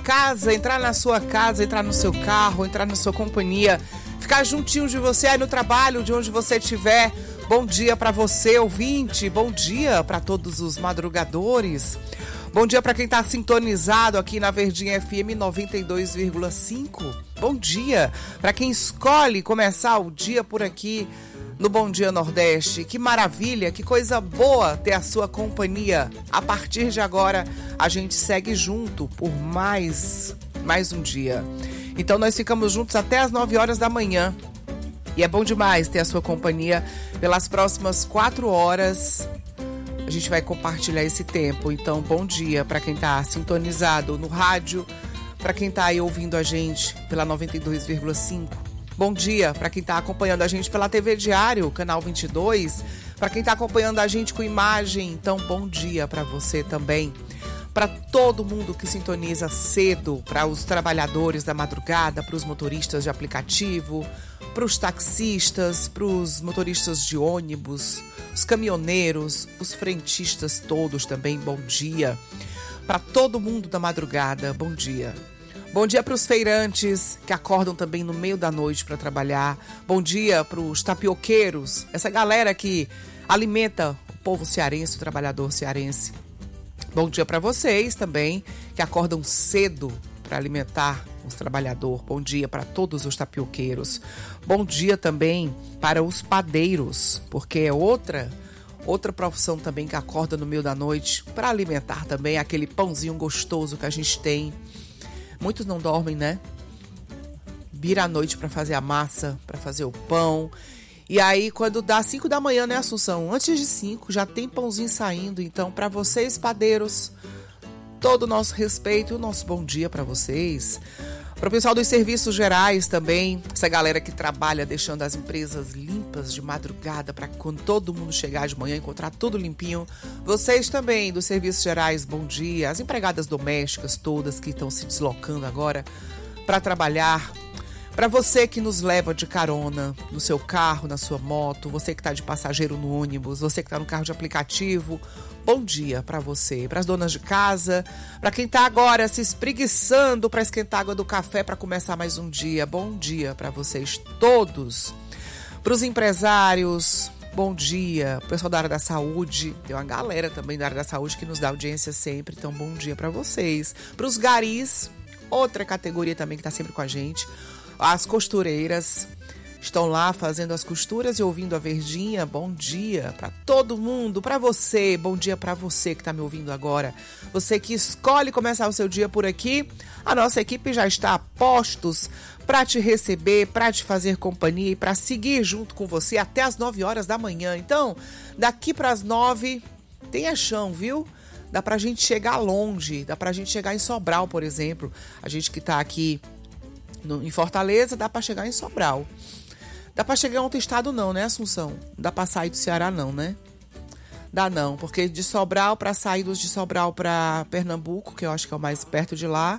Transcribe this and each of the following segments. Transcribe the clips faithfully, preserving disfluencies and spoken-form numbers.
casa, entrar na sua casa, entrar no seu carro, entrar na sua companhia, ficar juntinho de você aí no trabalho, de onde você estiver. Bom dia para você, ouvinte. Bom dia para todos os madrugadores. Bom dia para quem está sintonizado aqui na Verdinha F M noventa e dois vírgula cinco. Bom dia para quem escolhe começar o dia por aqui no Bom Dia Nordeste. Que maravilha, que coisa boa ter a sua companhia. A partir de agora, a gente segue junto por mais, mais um dia. Então nós ficamos juntos até as nove horas da manhã. E é bom demais ter a sua companhia pelas próximas quatro horas. A gente vai compartilhar esse tempo. Então, bom dia para quem está sintonizado no rádio, para quem está aí ouvindo a gente pela noventa e dois vírgula cinco. Bom dia para quem está acompanhando a gente pela T V Diário, canal vinte e dois. Para quem está acompanhando a gente com imagem, então, bom dia para você também. Para todo mundo que sintoniza cedo, para os trabalhadores da madrugada, para os motoristas de aplicativo, para os taxistas, para os motoristas de ônibus, os caminhoneiros, os frentistas todos também, bom dia. Para todo mundo da madrugada, bom dia. Bom dia para os feirantes que acordam também no meio da noite para trabalhar. Bom dia para os tapioqueiros, essa galera que alimenta o povo cearense, o trabalhador cearense. Bom dia para vocês também que acordam cedo para alimentar os trabalhadores. Bom dia para todos os tapioqueiros. Bom dia também para os padeiros, porque é outra, outra profissão também que acorda no meio da noite para alimentar também aquele pãozinho gostoso que a gente tem. Muitos não dormem, né? Vira à noite para fazer a massa, para fazer o pão. E aí, quando dá cinco da manhã, né, Assunção? Antes de cinco, já tem pãozinho saindo. Então, para vocês, padeiros, todo o nosso respeito e o nosso bom dia para vocês. Para o pessoal dos serviços gerais também, essa galera que trabalha deixando as empresas limpas de madrugada para quando todo mundo chegar de manhã encontrar tudo limpinho. Vocês também dos serviços gerais, bom dia. As empregadas domésticas todas que estão se deslocando agora para trabalhar. Para você que nos leva de carona no seu carro, na sua moto, você que está de passageiro no ônibus, você que está no carro de aplicativo, bom dia para você. Para as donas de casa, para quem está agora se espreguiçando para esquentar a água do café para começar mais um dia, bom dia para vocês todos. Para os empresários, bom dia. O pessoal da área da saúde, tem uma galera também da área da saúde que nos dá audiência sempre, então bom dia para vocês. Para os garis, outra categoria também que está sempre com a gente. As costureiras estão lá fazendo as costuras e ouvindo a Verdinha. Bom dia para todo mundo, para você. Bom dia para você que está me ouvindo agora. Você que escolhe começar o seu dia por aqui. A nossa equipe já está a postos para te receber, para te fazer companhia e para seguir junto com você até as nove horas da manhã. Então, daqui para as nove, tenha chão, viu? Dá para a gente chegar longe, dá para a gente chegar em Sobral, por exemplo. A gente que está aqui No, em Fortaleza, dá para chegar em Sobral. Dá para chegar em outro estado não, né, Assunção? Não dá para sair do Ceará não, né? Dá não, porque de Sobral para sair dos de Sobral para Pernambuco, que eu acho que é o mais perto de lá.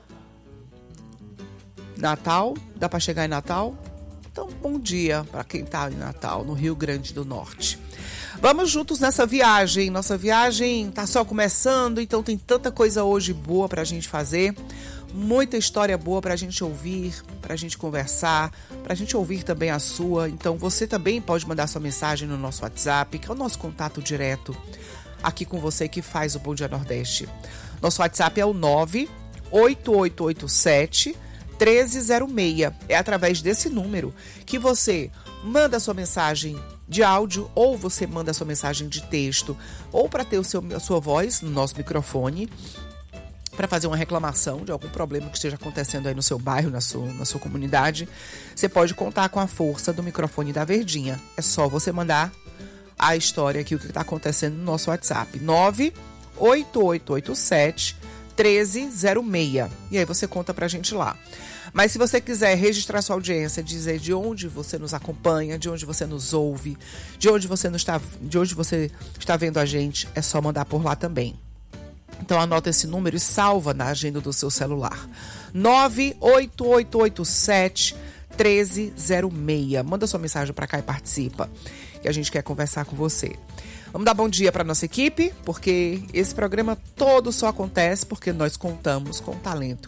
Natal, dá para chegar em Natal? Então, bom dia para quem tá em Natal, no Rio Grande do Norte. Vamos juntos nessa viagem. Nossa viagem tá só começando, então tem tanta coisa hoje boa pra gente fazer. Muita história boa pra gente ouvir, pra gente conversar, pra gente ouvir também a sua. Então você também pode mandar sua mensagem no nosso WhatsApp, que é o nosso contato direto aqui com você que faz o Bom Dia Nordeste. Nosso WhatsApp é o nove oito oito oito sete um três zero seis. É através desse número que você manda a sua mensagem de áudio ou você manda a sua mensagem de texto ou para ter o seu, a sua voz no nosso microfone, para fazer uma reclamação de algum problema que esteja acontecendo aí no seu bairro, na sua, na sua comunidade. Você pode contar com a força do microfone da Verdinha. É só você mandar a história aqui, o que está acontecendo no nosso WhatsApp. nove oito oito oito sete um três zero seis. E aí você conta pra gente lá. Mas se você quiser registrar sua audiência, dizer de onde você nos acompanha, de onde você nos ouve, de onde você, não está, de onde você está vendo a gente, é só mandar por lá também. Então anota esse número e salva na agenda do seu celular. nove oito oito oito sete um três zero seis. Manda sua mensagem para cá e participa, que a gente quer conversar com você. Vamos dar bom dia para nossa equipe, porque esse programa todo só acontece porque nós contamos com o talento